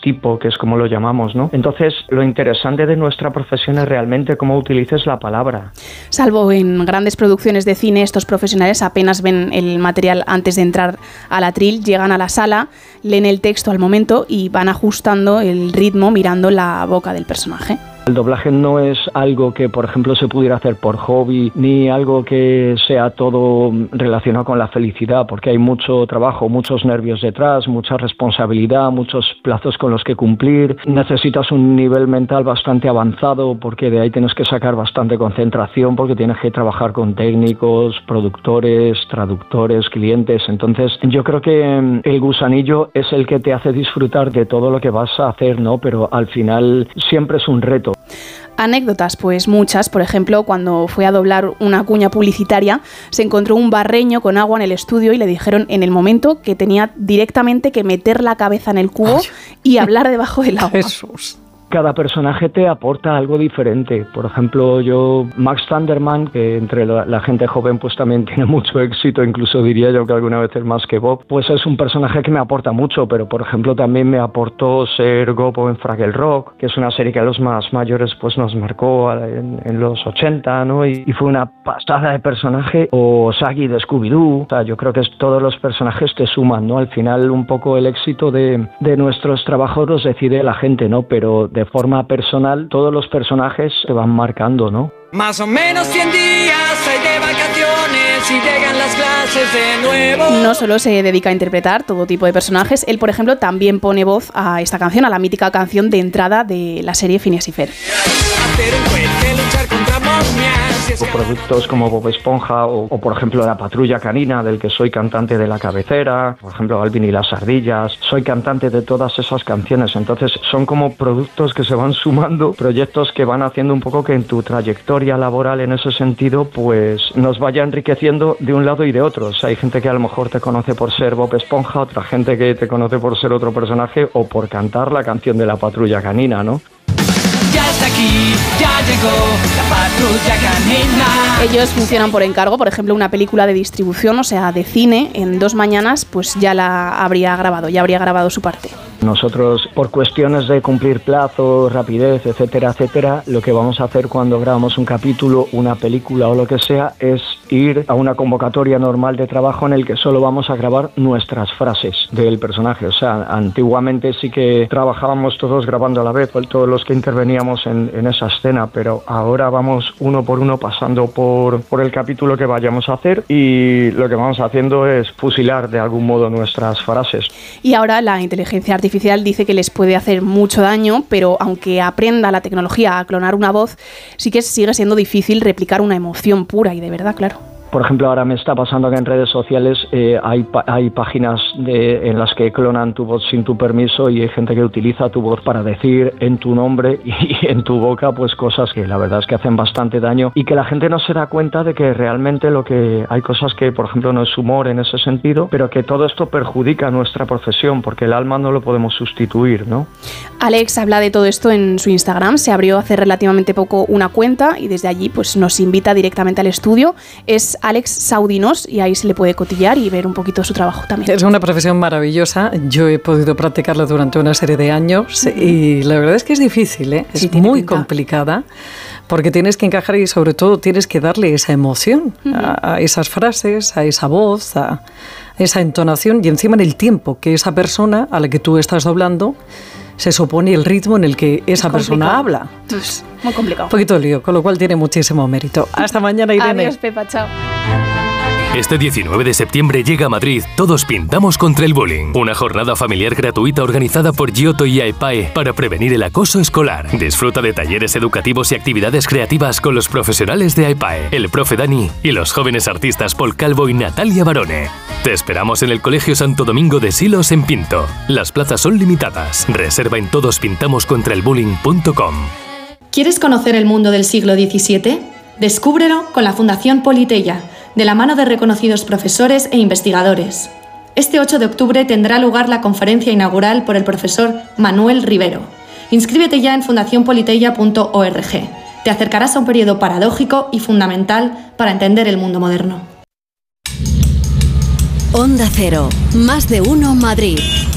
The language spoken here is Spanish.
tipo, que es como lo llamamos, ¿no? Entonces, lo interesante de nuestra profesión es realmente cómo utilices la palabra. Salvo en grandes producciones de cine, estos profesionales apenas ven el material antes de entrar al atril, llegan a la sala, leen el texto al momento y van ajustando el ritmo mirando la boca del personaje. El doblaje no es algo que, por ejemplo, se pudiera hacer por hobby, ni algo que sea todo relacionado con la felicidad, porque hay mucho trabajo, muchos nervios detrás, mucha responsabilidad, muchos plazos con los que cumplir. Necesitas un nivel mental bastante avanzado, porque de ahí tienes que sacar bastante concentración, porque tienes que trabajar con técnicos, productores, traductores, clientes. Entonces, yo creo que el gusanillo es el que te hace disfrutar de todo lo que vas a hacer, ¿no? Pero al final siempre es un reto. Anécdotas, pues muchas. Por ejemplo, cuando fue a doblar una cuña publicitaria, se encontró un barreño con agua en el estudio y le dijeron en el momento que tenía directamente que meter la cabeza en el cubo y hablar debajo del agua. Jesús. Cada personaje te aporta algo diferente. Por ejemplo, Max Thunderman, que entre la gente joven pues también tiene mucho éxito, incluso diría yo que alguna vez es más que Bob, pues es un personaje que me aporta mucho, pero por ejemplo también me aportó ser Gobbo en Fraggle Rock, que es una serie que a los más mayores pues nos marcó en los 80, ¿no? Y fue una pasada de personaje. O Shaggy de Scooby-Doo. O sea, yo creo que todos los personajes te suman, ¿no? Al final un poco el éxito de nuestros trabajos los decide la gente, ¿no? Pero de forma personal, todos los personajes se van marcando, ¿no? Más o menos 100 días hay de vacaciones y llegan las clases de nuevo. No solo se dedica a interpretar todo tipo de personajes, él, por ejemplo, también pone voz a esta canción, a la mítica canción de entrada de la serie Phineas y Ferb. Hacer un puente, luchar contra momias. O productos como Bob Esponja o, por ejemplo, La Patrulla Canina, del que soy cantante de la cabecera, por ejemplo, Alvin y las ardillas. Soy cantante de todas esas canciones. Entonces, son como productos que se van sumando, proyectos que van haciendo un poco que en tu trayectoria laboral en ese sentido, pues nos vaya enriqueciendo de un lado y de otro. O sea, hay gente que a lo mejor te conoce por ser Bob Esponja, otra gente que te conoce por ser otro personaje o por cantar la canción de La Patrulla Canina, ¿no? Ya está aquí, ya llegó la Patrulla Canina. Ellos funcionan por encargo. Por ejemplo, una película de distribución, o sea, de cine, en 2 mañanas, pues ya habría grabado su parte. Nosotros, por cuestiones de cumplir plazos, rapidez, etcétera, etcétera, lo que vamos a hacer cuando grabamos un capítulo, una película o lo que sea, es ir a una convocatoria normal de trabajo en el que solo vamos a grabar nuestras frases del personaje. O sea, antiguamente sí que trabajábamos todos grabando a la vez, todos los que interveníamos en esa escena, pero ahora vamos uno por uno pasando por el capítulo que vayamos a hacer y lo que vamos haciendo es fusilar de algún modo nuestras frases. Y ahora la inteligencia artificial dice que les puede hacer mucho daño, pero aunque aprenda la tecnología a clonar una voz, sí que sigue siendo difícil replicar una emoción pura y de verdad, claro. Por ejemplo, ahora me está pasando que en redes sociales hay páginas en las que clonan tu voz sin tu permiso y hay gente que utiliza tu voz para decir en tu nombre y en tu boca pues cosas que la verdad es que hacen bastante daño y que la gente no se da cuenta de que realmente hay cosas que, por ejemplo, no es humor en ese sentido, pero que todo esto perjudica nuestra profesión porque el alma no lo podemos sustituir, ¿no? Alex habla de todo esto en su Instagram. Se abrió hace relativamente poco una cuenta y desde allí pues nos invita directamente al estudio. Es Alex Saudinos y ahí se le puede cotillar y ver un poquito su trabajo también. Es una profesión maravillosa. Yo he podido practicarla durante una serie de años y la verdad es que es difícil, ¿eh? Es muy complicada porque tienes que encajar y sobre todo tienes que darle esa emoción a esas frases, a esa voz, a esa entonación y encima en el tiempo que esa persona a la que tú estás doblando se supone el ritmo en el que esa persona habla. Es muy complicado. Un poquito lío, con lo cual tiene muchísimo mérito. Hasta mañana, Irene. Adiós, Pepa, chao. Este 19 de septiembre llega a Madrid Todos Pintamos contra el Bullying, una jornada familiar gratuita organizada por Giotto y AEPAE para prevenir el acoso escolar. Disfruta de talleres educativos y actividades creativas con los profesionales de AEPAE, el profe Dani y los jóvenes artistas Paul Calvo y Natalia Barone. Te esperamos en el Colegio Santo Domingo de Silos en Pinto. Las plazas son limitadas. Reserva en todospintamoscontraelbullying.com. ¿Quieres conocer el mundo del siglo XVII? Descúbrelo con la Fundación Politeia, de la mano de reconocidos profesores e investigadores. Este 8 de octubre tendrá lugar la conferencia inaugural por el profesor Manuel Rivero. Inscríbete ya en fundacionpoliteia.org. Te acercarás a un periodo paradójico y fundamental para entender el mundo moderno. Onda Cero, más de uno Madrid.